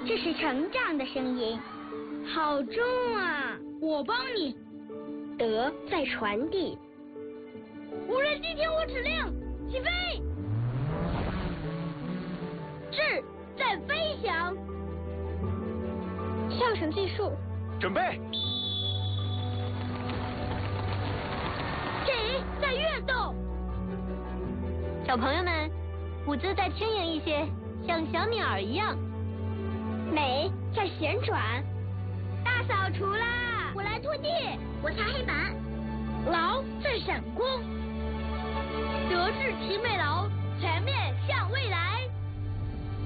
这是成长的声音。好重啊！ 我帮你。 德在传递。 无人机听我指令，起飞。智在飞翔。 象声计数。 准备。 己在跃动。 小朋友们，舞姿再轻盈一些，像小鸟一样。 美在旋转。 大扫除啦！ 我来拖地， 我擦黑板。 劳在闪光。 德智体美劳，全面向未来。